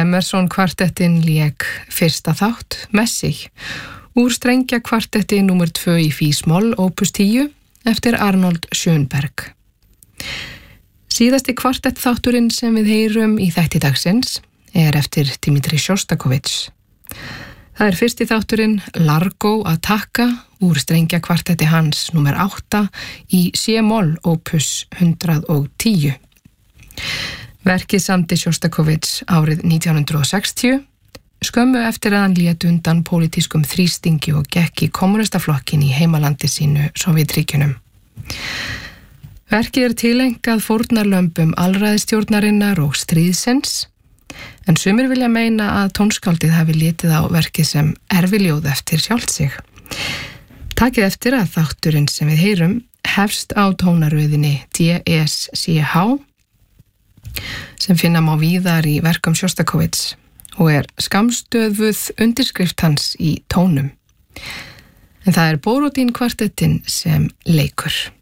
Emerson kvartettin lék fyrsta þátt, Messig, úr strengja kvartetti nr. 2 í físmoll, opus 10, eftir Arnold Schönberg. Síðasti kvartett þátturinn sem við heyrum í þætti dagsins eftir Dmitri Sjostakovich. Það fyrsti þátturinn Largo Attacca úr strengja kvartetti hans nr. 8 í C-moll, opus 110. Verkið samdi Sjostakovich árið 1960, skömmu eftir að hann lét undan pólitískum þrýstingi og gekk í kommunistaflokkin í heimalandi sínu Sovétríkjunum. Verkið tileinkað fórnarlömbum alræðisstjórnarinnar og stríðsins, en sumir vilja meina að tónskáldið hafi litið á verkið sem erfiljóð eftir sjálft sig. Takið eftir að þátturinn sem við heyrum hefst á tónaröðinni D-S-C-H, sem finna má víðar í verkum Sjostakovich og skammstöfuð undirskrift hans í tónum. En það Borodín kvartettin sem leikur.